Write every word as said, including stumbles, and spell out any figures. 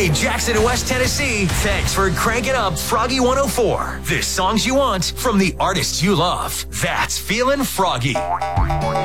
Hey, Jackson and West Tennessee, thanks for cranking up Froggy one oh four. The songs you want from the artists you love. That's Feelin' Froggy.